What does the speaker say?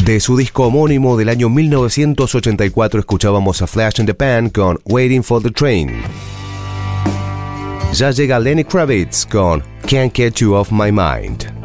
De su disco homónimo del año 1984 escuchábamos a Flash in the Pan con Waiting for the Train. Ya llega Lenny Kravitz con Can't Get You Off My Mind.